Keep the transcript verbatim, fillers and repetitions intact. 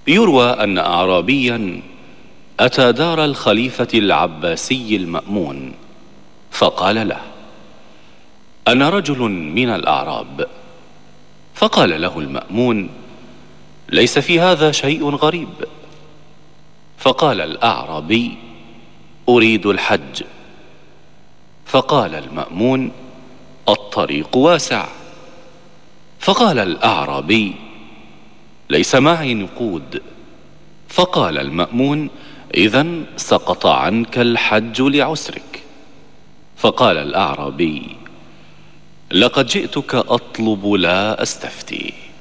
يروى أن أعرابيا أتى دار الخليفة العباسي المأمون فقال له: أنا رجل من الأعراب. فقال له المأمون: ليس في هذا شيء غريب. فقال الأعرابي: أريد الحج. فقال المأمون: الطريق واسع. فقال الأعرابي: ليس معي نقود. فقال المأمون: إذن سقط عنك الحج لعسرك. فقال الأعرابي: لقد جئتك أطلب لا أستفتي.